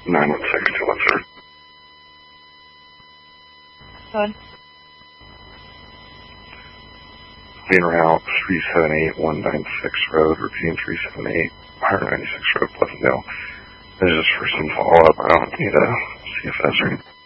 916-213. Good. Being route 378-196 Road, repeating 378-196 Road, Pleasantdale. This is just for some follow-up. I don't need to see if that's right.